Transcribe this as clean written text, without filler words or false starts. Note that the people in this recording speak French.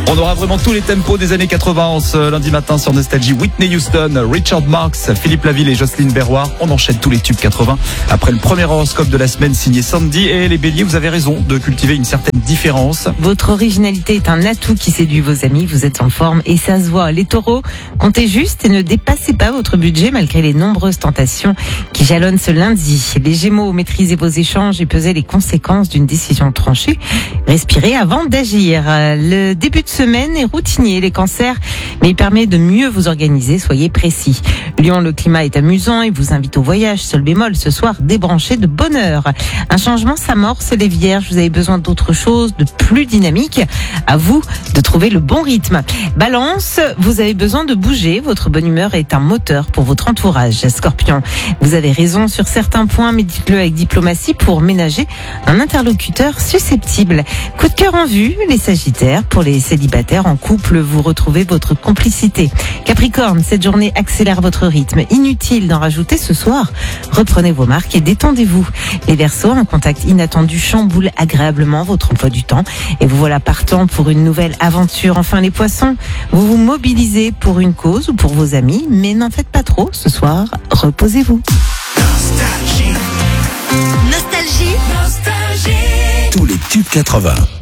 On aura vraiment tous les tempos des années 80 en ce lundi matin sur Nostalgie. Whitney Houston, Richard Marx, Philippe Laville et Jocelyne Berroir. On enchaîne tous les tubes 80 après le premier horoscope de la semaine signé Sandy. Et les béliers, vous avez raison de cultiver une certaine différence. Votre originalité est un atout qui séduit vos amis. Vous êtes en forme et ça se voit. Les taureaux, comptez juste et ne dépassez pas votre budget malgré les nombreuses tentations qui jalonnent ce lundi. Les gémeaux, maîtrisez vos échanges et pesez les conséquences d'une décision tranchée. Respirez avant d'agir. Le début de semaine est routinier, les cancers, mais il permet de mieux vous organiser, soyez précis. Lion, le climat est amusant et vous invite au voyage. Seul bémol, ce soir, débranchez de bonne heure. Un changement s'amorce, les vierges, vous avez besoin d'autre chose, de plus dynamique. À vous de trouver le bon rythme. Balance, vous avez besoin de bouger, votre bonne humeur est un moteur pour votre entourage. Scorpion, vous avez raison sur certains points, mais dites-le avec diplomatie pour ménager un interlocuteur susceptible. Coup de cœur en vue, les sagittaires, pour les célibataires en couple, vous retrouvez votre complicité. Capricorne, cette journée accélère votre rythme. Inutile d'en rajouter ce soir. Reprenez vos marques et détendez-vous. Les Verseaux, un contact inattendu chamboule agréablement votre emploi du temps et vous voilà partant pour une nouvelle aventure. Enfin, les Poissons, vous vous mobilisez pour une cause ou pour vos amis, mais n'en faites pas trop ce soir. Reposez-vous. Nostalgie. Tous les tubes 80.